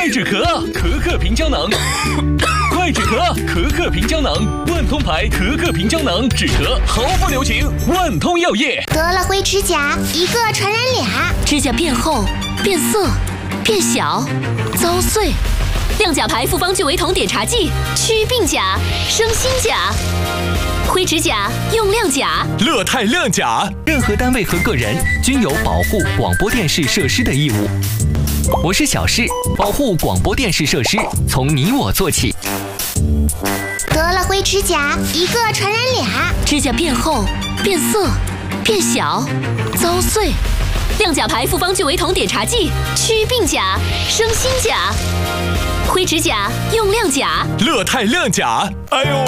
快止咳，咳咳平胶囊。快止咳，咳咳平胶囊，万通牌咳咳平胶囊，止咳毫不留情。万通药业。 得了灰指甲，一个传染俩， 指甲变厚、变色、变小、遭碎。亮甲牌复方聚维酮碘茶剂，祛病甲，生新甲。灰指甲用亮甲， 乐泰亮甲。 任何单位和个人均有保护广播电视设施的义务。我是小事，保护广播电视设施从你我做起。 得了灰指甲，一个传染俩， 指甲变厚、变色、变小、遭碎。亮甲牌复方聚维酮碘茶剂，祛病甲，生新甲。灰指甲用亮甲， 乐泰亮甲。哎呦！